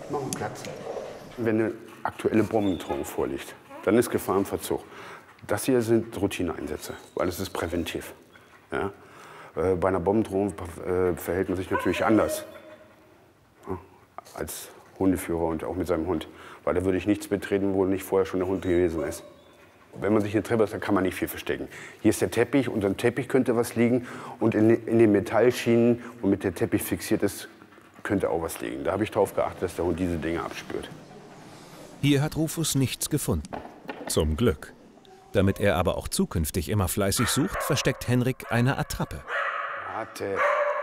Machen Platz. Wenn eine aktuelle Bombendrohung vorliegt, dann ist Gefahr im Verzug. Das hier sind Routineeinsätze, weil es ist präventiv. Ja? Bei einer Bombendrohung verhält man sich natürlich anders, ja, als Hundeführer und auch mit seinem Hund. Weil da würde ich nichts betreten, wo nicht vorher schon der Hund gewesen ist. Wenn man sich eine Treppe ist, dann kann man nicht viel verstecken. Hier ist der Teppich, unter dem Teppich könnte was liegen. Und in den Metallschienen, womit der Teppich fixiert ist, könnte auch was liegen. Da habe ich darauf geachtet, dass der Hund diese Dinge abspürt. Hier hat Rufus nichts gefunden. Zum Glück. Damit er aber auch zukünftig immer fleißig sucht, versteckt Henrik eine Attrappe. Warte.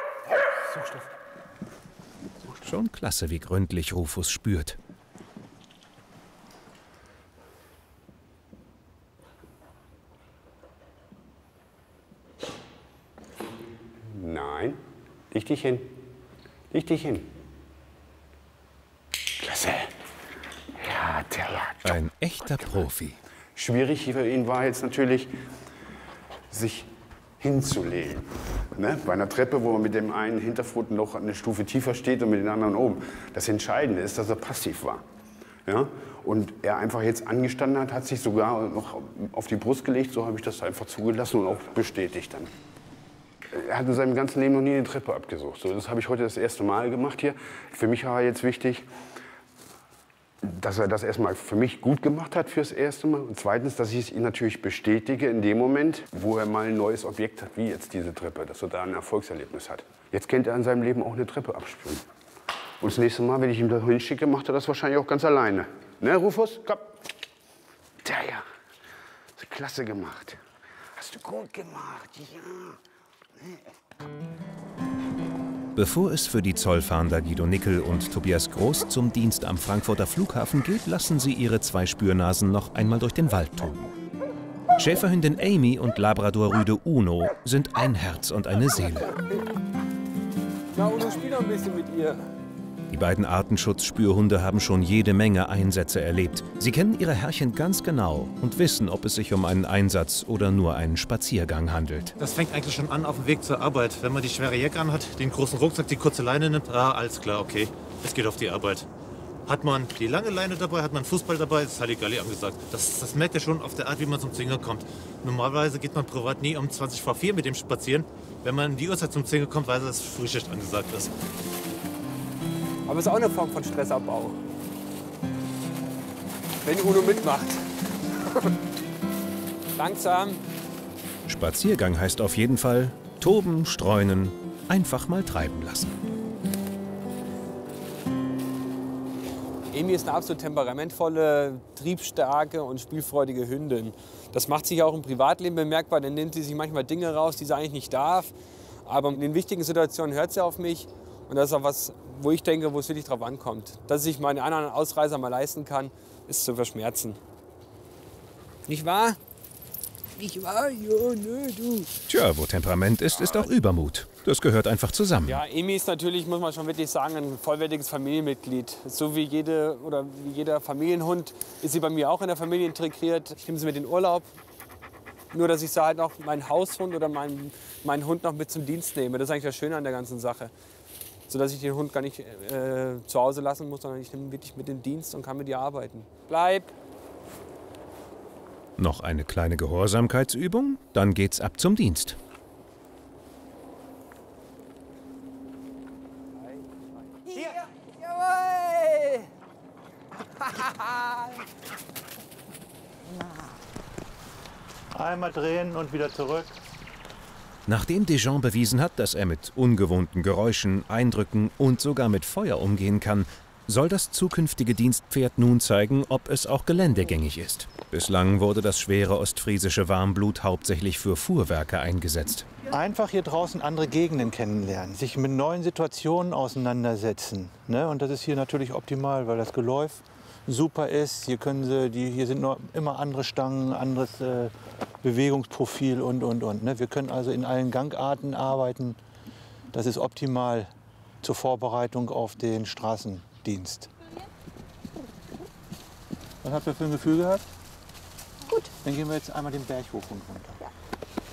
Schon klasse, wie gründlich Rufus spürt. Nein. Leg dich hin. Leg dich hin. Klasse. Ja, der lag. Ein echter Profi. Schwierig für ihn war jetzt natürlich, sich hinzulegen. Ne? Bei einer Treppe, wo man mit dem einen Hinterpfoten noch eine Stufe tiefer steht und mit den anderen oben. Das Entscheidende ist, dass er passiv war. Ja? Und er einfach jetzt angestanden hat, hat sich sogar noch auf die Brust gelegt. So habe ich das einfach zugelassen und auch bestätigt dann. Er hat in seinem ganzen Leben noch nie eine Treppe abgesucht. So, das habe ich heute das erste Mal gemacht hier. Für mich war jetzt wichtig, dass er das erstmal für mich gut gemacht hat fürs erste Mal. Und zweitens, dass ich es ihm natürlich bestätige in dem Moment, wo er mal ein neues Objekt hat, wie jetzt diese Treppe, dass er da ein Erfolgserlebnis hat. Jetzt kennt er in seinem Leben auch eine Treppe abspülen. Und das nächste Mal, wenn ich ihm da hinschicke, macht er das wahrscheinlich auch ganz alleine. Ne, Rufus? Komm. Tja, ja. Hast du klasse gemacht. Hast du gut gemacht, ja. Bevor es für die Zollfahnder Guido Nickel und Tobias Groß zum Dienst am Frankfurter Flughafen geht, lassen sie ihre zwei Spürnasen noch einmal durch den Wald toben. Schäferhündin Amy und Labrador-Rüde Uno sind ein Herz und eine Seele. Na, Uno, spiel doch ein bisschen mit ihr. Die beiden Artenschutzspürhunde haben schon jede Menge Einsätze erlebt. Sie kennen ihre Herrchen ganz genau und wissen, ob es sich um einen Einsatz oder nur einen Spaziergang handelt. Das fängt eigentlich schon an auf dem Weg zur Arbeit. Wenn man die schwere Jacke anhat, den großen Rucksack, die kurze Leine nimmt, alles klar, okay, es geht auf die Arbeit. Hat man die lange Leine dabei, hat man Fußball dabei, ist Halligalli angesagt. Das merkt er schon auf der Art, wie man zum Zwinger kommt. Normalerweise geht man privat nie um 20 vor 4 mit dem spazieren. Wenn man in die Uhrzeit zum Zwinger kommt, weiß er, dass Frühschicht angesagt ist. Aber es ist auch eine Form von Stressabbau. Wenn Uno mitmacht. Langsam. Spaziergang heißt auf jeden Fall toben, streunen, einfach mal treiben lassen. Amy ist eine absolut temperamentvolle, triebstarke und spielfreudige Hündin. Das macht sich auch im Privatleben bemerkbar. Dann nimmt sie sich manchmal Dinge raus, die sie eigentlich nicht darf. Aber in den wichtigen Situationen hört sie auf mich. Und das ist auch was, wo ich denke, wo es wirklich drauf ankommt. Dass ich meinen anderen Ausreißer mal leisten kann, ist zu verschmerzen. Nicht wahr? Nicht wahr? Ja, nö, du. Tja, wo Temperament ist, ist auch Übermut. Das gehört einfach zusammen. Ja, Amy ist natürlich, muss man schon wirklich sagen, ein vollwertiges Familienmitglied. So wie jeder Familienhund ist sie bei mir auch in der Familie integriert. Ich nehme sie mit in den Urlaub. Nur, dass ich sie halt noch meinen Haushund oder meinen Hund noch mit zum Dienst nehme. Das ist eigentlich das Schöne an der ganzen Sache. Sodass ich den Hund gar nicht zu Hause lassen muss, sondern ich nehme ihn wirklich mit in den Dienst und kann mit ihr arbeiten. Bleib! Noch eine kleine Gehorsamkeitsübung, dann geht's ab zum Dienst. Hier! Jawohl! Einmal drehen und wieder zurück. Nachdem Dijon bewiesen hat, dass er mit ungewohnten Geräuschen, Eindrücken und sogar mit Feuer umgehen kann, soll das zukünftige Dienstpferd nun zeigen, ob es auch geländegängig ist. Bislang wurde das schwere ostfriesische Warmblut hauptsächlich für Fuhrwerke eingesetzt. Einfach hier draußen andere Gegenden kennenlernen, sich mit neuen Situationen auseinandersetzen. Ne? Und das ist hier natürlich optimal, weil das Geläuf super ist. Hier sind noch immer andere Stangen, anderes Bewegungsprofil und. Ne? Wir können also in allen Gangarten arbeiten. Das ist optimal zur Vorbereitung auf den Straßendienst. Was habt ihr für ein Gefühl gehabt? Gut. Dann gehen wir jetzt einmal den Berg hoch und runter.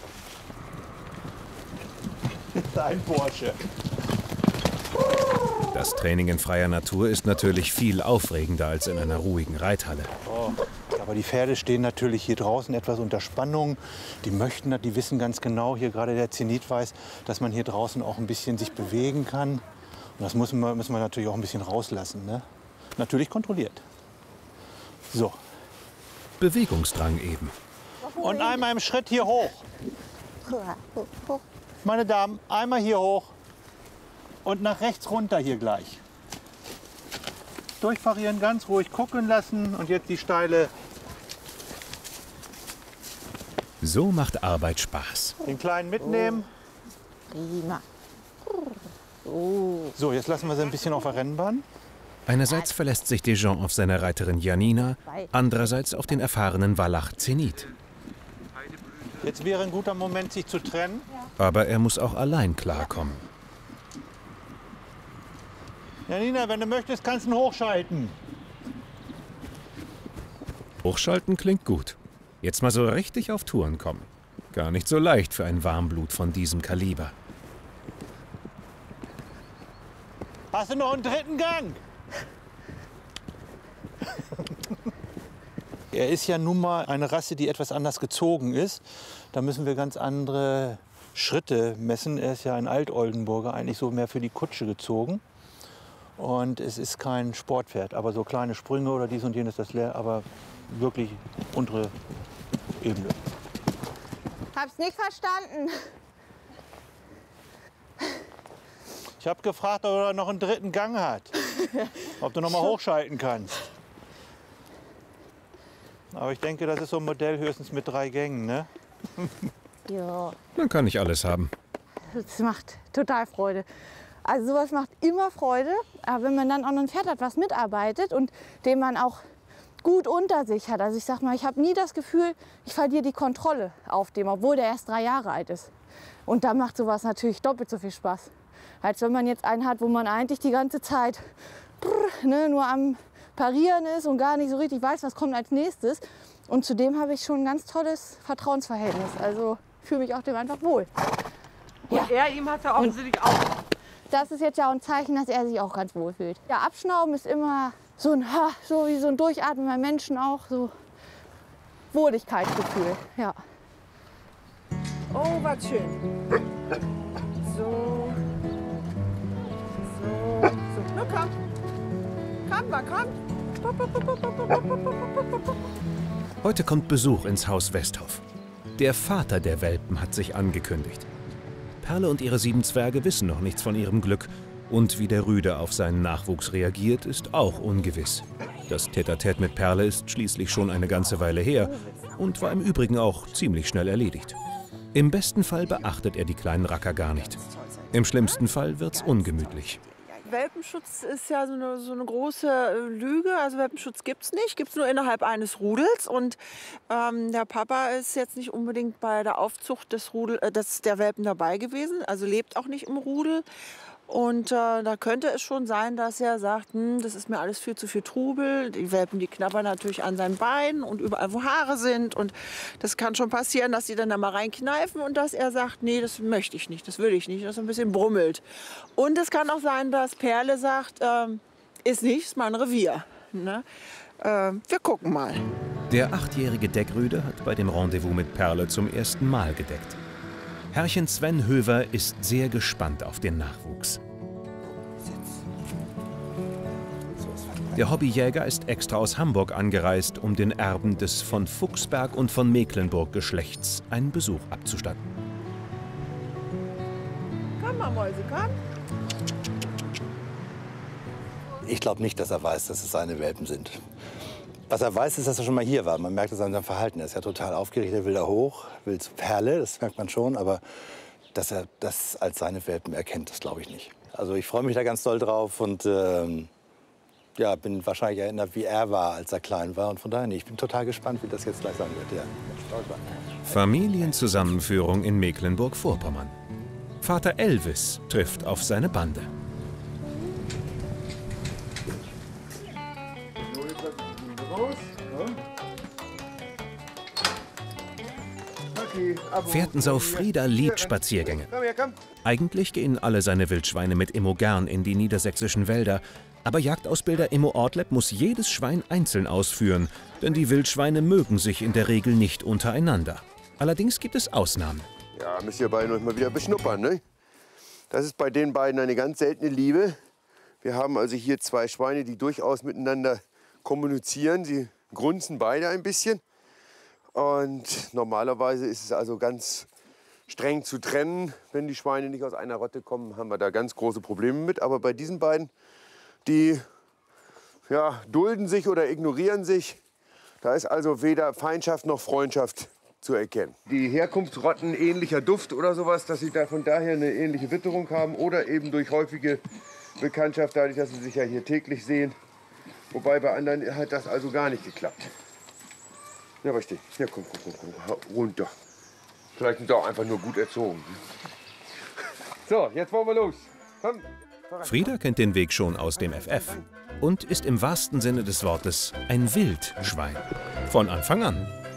Ja. Ein Porsche. Das Training in freier Natur ist natürlich viel aufregender als in einer ruhigen Reithalle. Oh, aber die Pferde stehen natürlich hier draußen etwas unter Spannung. Die möchten das, die wissen ganz genau, hier gerade der Zenit weiß, dass man hier draußen auch ein bisschen sich bewegen kann. Und das müssen wir natürlich auch ein bisschen rauslassen, ne? Natürlich kontrolliert. So. Bewegungsdrang eben. Und einmal im Schritt hier hoch. Meine Damen, einmal hier hoch und nach rechts runter hier gleich. Durchparieren, ganz ruhig gucken lassen und jetzt die steile. So macht Arbeit Spaß. Den Kleinen mitnehmen. Prima. So, jetzt lassen wir sie ein bisschen auf der Rennbahn. Einerseits verlässt sich Dejean auf seine Reiterin Janina, andererseits auf den erfahrenen Wallach Zenit. Jetzt wäre ein guter Moment, sich zu trennen. Aber er muss auch allein klarkommen. Janina, wenn du möchtest, kannst du ihn hochschalten. Hochschalten klingt gut. Jetzt mal so richtig auf Touren kommen. Gar nicht so leicht für ein Warmblut von diesem Kaliber. Hast du noch einen dritten Gang? Er ist ja nun mal eine Rasse, die etwas anders gezogen ist. Da müssen wir ganz andere Schritte messen. Er ist ja ein Alt-Oldenburger, eigentlich so mehr für die Kutsche gezogen. Und es ist kein Sportpferd, aber so kleine Sprünge oder dies und jenes, das leer, aber wirklich untere Ebene. Hab's nicht verstanden. Ich habe gefragt, ob er noch einen dritten Gang hat. Ob du noch mal hochschalten kannst. Aber ich denke, das ist so ein Modell höchstens mit 3 Gängen, ne? Ja, Man kann nicht alles haben. das macht total Freude. Also sowas macht immer Freude. Aber wenn man dann auch noch ein Pferd hat, was mitarbeitet und den man auch gut unter sich hat. Also ich sag mal, ich habe nie das Gefühl, ich verliere die Kontrolle auf dem, obwohl der erst 3 Jahre alt ist. Und da macht sowas natürlich doppelt so viel Spaß. Als wenn man jetzt einen hat, wo man eigentlich die ganze Zeit nur am Parieren ist und gar nicht so richtig weiß, was kommt als nächstes. Und zudem habe ich schon ein ganz tolles Vertrauensverhältnis. Also fühle mich auch dem einfach wohl. Und er ihm hat er offensichtlich auch. Das ist jetzt ja auch ein Zeichen, dass er sich auch ganz wohl fühlt. Ja, Abschnauben ist immer so ein, so wie so ein Durchatmen bei Menschen auch, so Wohligkeitsgefühl, ja. Oh, was schön. So. So. So. Na komm. Komm mal, komm. Heute kommt Besuch ins Haus Westhoff. Der Vater der Welpen hat sich angekündigt. Perle und ihre 7 Zwerge wissen noch nichts von ihrem Glück. Und wie der Rüde auf seinen Nachwuchs reagiert, ist auch ungewiss. Das Tête-à-Tête mit Perle ist schließlich schon eine ganze Weile her und war im Übrigen auch ziemlich schnell erledigt. Im besten Fall beachtet er die kleinen Racker gar nicht. Im schlimmsten Fall wird's ungemütlich. Welpenschutz ist ja so eine große Lüge. Also Welpenschutz gibt es nicht, gibt es nur innerhalb eines Rudels. Und der Papa ist jetzt nicht unbedingt bei der Aufzucht der Welpen dabei gewesen, also lebt auch nicht im Rudel. Und da könnte es schon sein, dass er sagt, das ist mir alles viel zu viel Trubel. Die Welpen, die knabbern natürlich an seinen Beinen und überall, wo Haare sind. Und das kann schon passieren, dass sie dann da mal reinkneifen und dass er sagt, nee, das möchte ich nicht, das will ich nicht, dass er ein bisschen brummelt. Und es kann auch sein, dass Perle sagt, ist nicht, ist mein Revier. Ne? Wir gucken mal. Der 8-jährige Deckrüde hat bei dem Rendezvous mit Perle zum ersten Mal gedeckt. Herrchen Sven Höver ist sehr gespannt auf den Nachwuchs. Der Hobbyjäger ist extra aus Hamburg angereist, um den Erben des von Fuchsberg und von Mecklenburg Geschlechts einen Besuch abzustatten. Komm mal, Mäuse, komm. Ich glaube nicht, dass er weiß, dass es seine Welpen sind. Was er weiß, ist, dass er schon mal hier war. Man merkt es an seinem Verhalten. Er ist ja total aufgeregt, er will da hoch, will zu Perle, das merkt man schon. Aber dass er das als seine Welpen erkennt, das glaube ich nicht. Also ich freue mich da ganz doll drauf und ja, bin wahrscheinlich erinnert, wie er war, als er klein war. Und von daher, ich bin total gespannt, wie das jetzt gleich sein wird. Ja. Familienzusammenführung in Mecklenburg-Vorpommern. Vater Elvis trifft auf seine Bande. Fährtensau Frieda liebt Spaziergänge. Eigentlich gehen alle seine Wildschweine mit Immo gern in die niedersächsischen Wälder. Aber Jagdausbilder Immo Ortleb muss jedes Schwein einzeln ausführen, denn die Wildschweine mögen sich in der Regel nicht untereinander. Allerdings gibt es Ausnahmen. Ja, müsst ihr beide noch mal wieder beschnuppern, ne? Das ist bei den beiden eine ganz seltene Liebe. Wir haben also hier zwei Schweine, die durchaus miteinander kommunizieren. Sie grunzen beide ein bisschen. Und normalerweise ist es also ganz streng zu trennen. Wenn die Schweine nicht aus einer Rotte kommen, haben wir da ganz große Probleme mit. Aber bei diesen beiden, die dulden sich oder ignorieren sich. Da ist also weder Feindschaft noch Freundschaft zu erkennen. Die Herkunftsrotten ähnlicher Duft oder sowas, dass sie da von daher eine ähnliche Witterung haben oder eben durch häufige Bekanntschaft, dadurch, dass sie sich ja hier täglich sehen. Wobei bei anderen hat das also gar nicht geklappt. Ja, richtig. Ja, komm, runter. Vielleicht sind sie auch einfach nur gut erzogen. So, jetzt wollen wir los. Komm. Frieda kennt den Weg schon aus dem FF und ist im wahrsten Sinne des Wortes ein Wildschwein. Von Anfang an.